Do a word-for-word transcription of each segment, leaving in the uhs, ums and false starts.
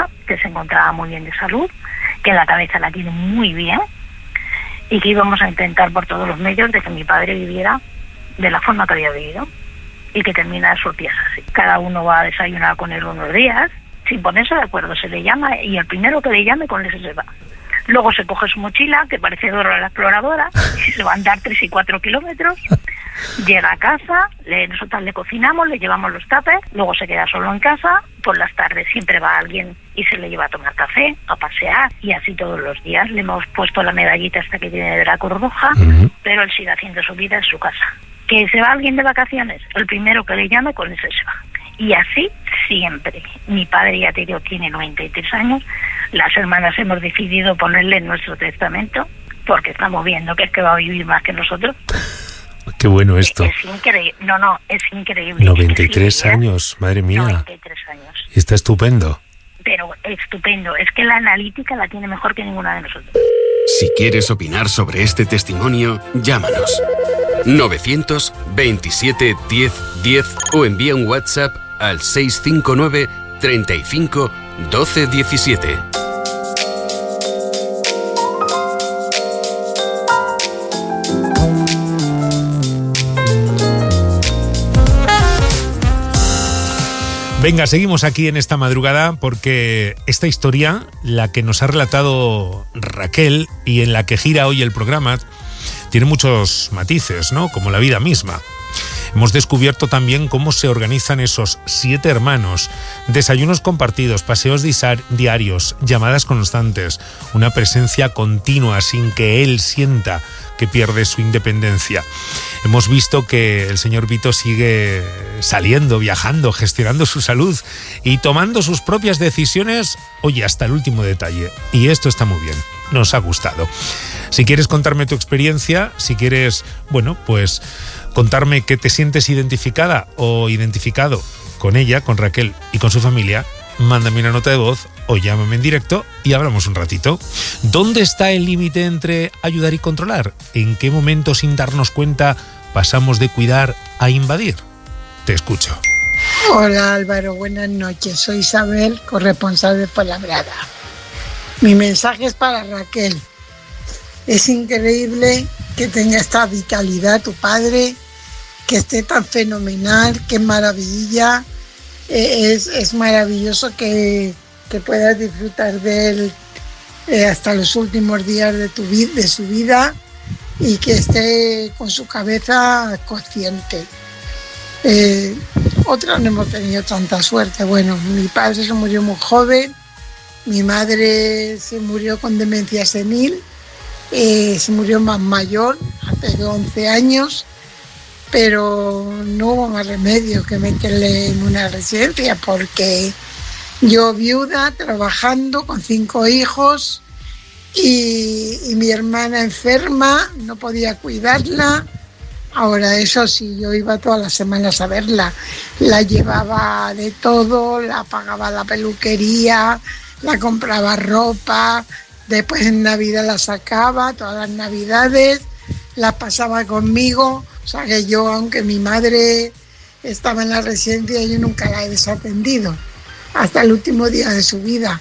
Josefa, que se encontraba muy bien de salud, que la cabeza la tiene muy bien, y que íbamos a intentar por todos los medios de que mi padre viviera de la forma que había vivido y que termina sus días así. Cada uno va a desayunar con él unos días, sin ponerse de acuerdo, se le llama y el primero que le llame con ese se va. Luego se coge su mochila, que parece Dora la exploradora, y se va a andar tres y cuatro kilómetros, llega a casa, le, nosotros le cocinamos, le llevamos los tapes, luego se queda solo en casa, por las tardes siempre va alguien y se le lleva a tomar café, a pasear, y así todos los días. Le hemos puesto la medallita hasta que tiene de la Cruz Roja, uh-huh. pero él sigue haciendo su vida en su casa. ¿Que se va alguien de vacaciones? El primero que le llame con ese se va. Y así siempre. Mi padre, ya te digo, tiene noventa y tres años. Las hermanas hemos decidido ponerle en nuestro testamento porque estamos viendo que es que va a vivir más que nosotros. Qué bueno esto. Es, es increíble. No, no, es increíble. noventa y tres años, madre mía. noventa y tres años. Y está estupendo. Pero estupendo. Es que la analítica la tiene mejor que ninguna de nosotros. Si quieres opinar sobre este testimonio, llámanos. novecientos veintisiete diez diez o envía un WhatsApp al seis cinco nueve treinta y cinco doce diecisiete. Venga, seguimos aquí en esta madrugada porque esta historia, la que nos ha relatado Raquel y en la que gira hoy el programa, tiene muchos matices, ¿no? Como la vida misma. Hemos descubierto también cómo se organizan esos siete hermanos, desayunos compartidos, paseos diarios, llamadas constantes, una presencia continua sin que él sienta que pierde su independencia. Hemos visto que el señor Vito sigue saliendo, viajando, gestionando su salud y tomando sus propias decisiones, oye, hasta el último detalle. Y esto está muy bien, nos ha gustado. Si quieres contarme tu experiencia, si quieres, bueno, pues contarme que te sientes identificada o identificado con ella, con Raquel y con su familia, mándame una nota de voz o llámame en directo y hablamos un ratito. ¿Dónde está el límite entre ayudar y controlar? ¿En qué momento, sin darnos cuenta, pasamos de cuidar a invadir? Te escucho. Hola Álvaro, buenas noches. Soy Isabel, corresponsal de Fuenlabrada. Mi mensaje es para Raquel. Es increíble que tenga esta vitalidad tu padre, que esté tan fenomenal, qué maravilla. Eh, es, es maravilloso que, que puedas disfrutar de él eh, hasta los últimos días de, tu vid- de su vida y que esté con su cabeza consciente. Eh, otros no hemos tenido tanta suerte. Bueno, mi padre se murió muy joven, mi madre se murió con demencia senil, eh, se murió más mayor, hace once años, pero no hubo más remedio que meterle en una residencia porque yo viuda, trabajando con cinco hijos y, y mi hermana enferma, no podía cuidarla. Ahora eso sí, yo iba todas las semanas a verla, la llevaba de todo, la pagaba la peluquería, la compraba ropa, después en Navidad la sacaba, todas las Navidades, la pasaba conmigo. O sea que yo, aunque mi madre estaba en la residencia, yo nunca la he desatendido, hasta el último día de su vida.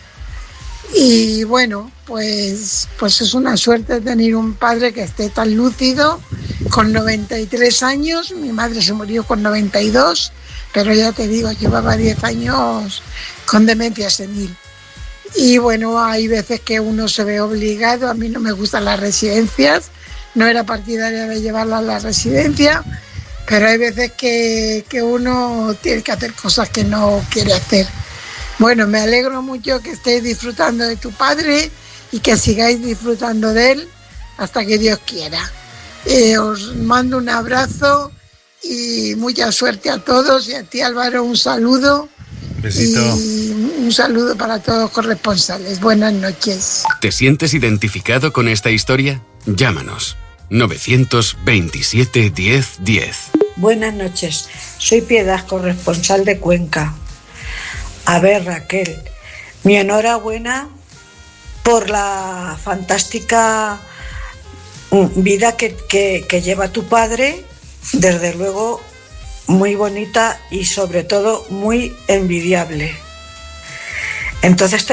Y bueno, pues, pues es una suerte tener un padre que esté tan lúcido, con noventa y tres años, mi madre se murió con noventa y dos, pero ya te digo, llevaba diez años con demencia senil. Y bueno, hay veces que uno se ve obligado, a mí no me gustan las residencias, no era partidaria de llevarla a la residencia, pero hay veces que, que uno tiene que hacer cosas que no quiere hacer. Bueno, me alegro mucho que estéis disfrutando de tu padre y que sigáis disfrutando de él hasta que Dios quiera. Eh, os mando un abrazo y mucha suerte a todos, y a ti, Álvaro, un saludo. Besito. Y un saludo para todos los corresponsales. Buenas noches. ¿Te sientes identificado con esta historia? Llámanos. novecientos veintisiete diez diez. Buenas noches, soy Piedad, corresponsal de Cuenca. A ver, Raquel, mi enhorabuena por la fantástica vida que, que, que lleva tu padre, desde luego muy bonita y sobre todo muy envidiable. Entonces